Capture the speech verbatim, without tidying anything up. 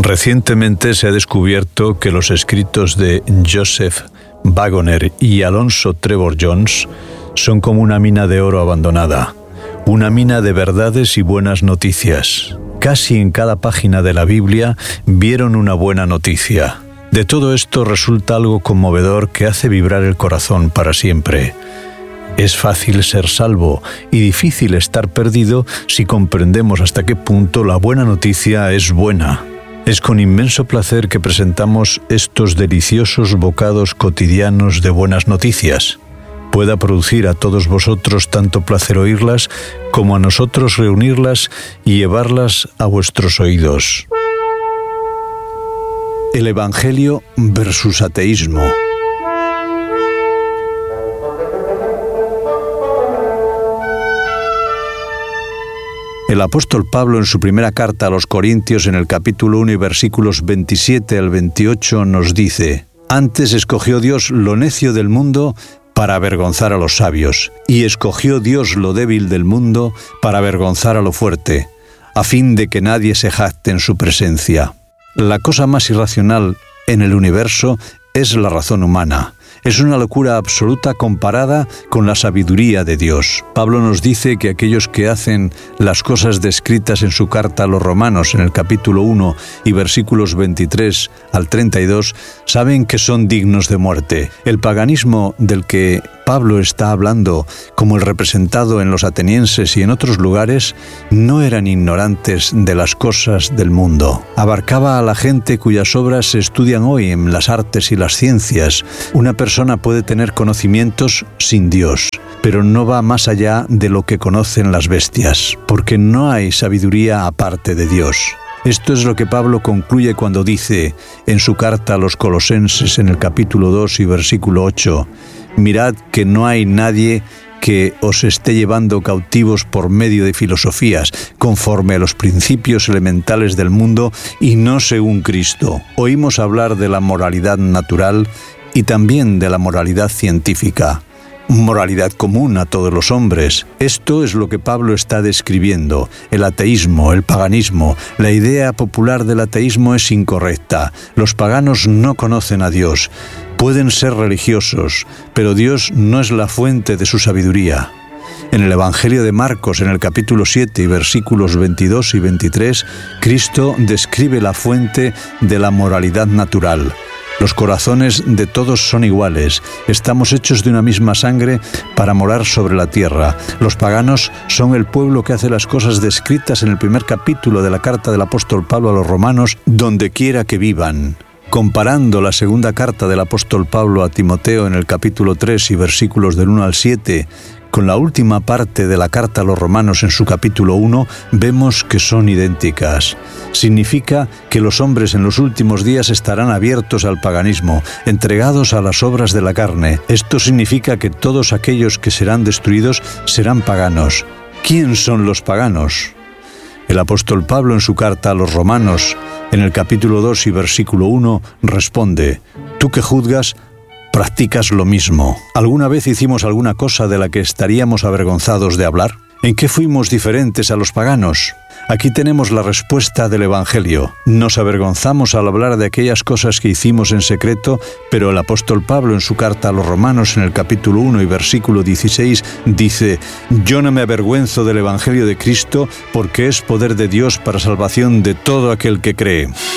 Recientemente se ha descubierto que los escritos de Joseph Waggoner y Alonzo Trevor Jones son como una mina de oro abandonada, una mina de verdades y buenas noticias. Casi en cada página de la Biblia vieron una buena noticia. De todo esto resulta algo conmovedor que hace vibrar el corazón para siempre. Es fácil ser salvo y difícil estar perdido si comprendemos hasta qué punto la buena noticia es buena. Es con inmenso placer que presentamos estos deliciosos bocados cotidianos de buenas noticias. Pueda producir a todos vosotros tanto placer oírlas como a nosotros reunirlas y llevarlas a vuestros oídos. El Evangelio versus ateísmo. El apóstol Pablo en su primera carta a los Corintios en el capítulo uno y versículos veintisiete al veintiocho nos dice: «Antes escogió Dios lo necio del mundo para avergonzar a los sabios, y escogió Dios lo débil del mundo para avergonzar a lo fuerte, a fin de que nadie se jacte en su presencia». La cosa más irracional en el universo es la razón humana. Es una locura absoluta comparada con la sabiduría de Dios. Pablo nos dice que aquellos que hacen las cosas descritas en su carta a los Romanos en el capítulo uno y versículos veintitrés al treinta y dos saben que son dignos de muerte. El paganismo del que Pablo está hablando, como el representado en los atenienses y en otros lugares, no eran ignorantes de las cosas del mundo. Abarcaba a la gente cuyas obras se estudian hoy en las artes y las ciencias. Una persona puede tener conocimientos sin Dios, pero no va más allá de lo que conocen las bestias, porque no hay sabiduría aparte de Dios. Esto es lo que Pablo concluye cuando dice en su carta a los Colosenses en el capítulo dos y versículo ocho: «Mirad que no hay nadie que os esté llevando cautivos por medio de filosofías, conforme a los principios elementales del mundo y no según Cristo». Oímos hablar de la moralidad natural y también de la moralidad científica. Moralidad común a todos los hombres. Esto es lo que Pablo está describiendo. El ateísmo, el paganismo. La idea popular del ateísmo es incorrecta. Los paganos no conocen a Dios. Pueden ser religiosos, pero Dios no es la fuente de su sabiduría. En el Evangelio de Marcos, en el capítulo siete y versículos veintidós y veintitrés, Cristo describe la fuente de la moralidad natural. Los corazones de todos son iguales. Estamos hechos de una misma sangre para morar sobre la tierra. Los paganos son el pueblo que hace las cosas descritas en el primer capítulo de la carta del apóstol Pablo a los romanos, donde quiera que vivan. Comparando la segunda carta del apóstol Pablo a Timoteo en el capítulo tres y versículos del uno al siete, con la última parte de la carta a los romanos en su capítulo uno, vemos que son idénticas. Significa que los hombres en los últimos días estarán abiertos al paganismo, entregados a las obras de la carne. Esto significa que todos aquellos que serán destruidos serán paganos. ¿Quién son los paganos? El apóstol Pablo en su carta a los romanos, en el capítulo dos y versículo uno, responde: «Tú que juzgas, practicas lo mismo». ¿Alguna vez hicimos alguna cosa de la que estaríamos avergonzados de hablar? ¿En qué fuimos diferentes a los paganos? Aquí tenemos la respuesta del Evangelio. Nos avergonzamos al hablar de aquellas cosas que hicimos en secreto, pero el apóstol Pablo en su carta a los Romanos en el capítulo uno y versículo dieciséis dice: «Yo no me avergüenzo del Evangelio de Cristo, porque es poder de Dios para salvación de todo aquel que cree».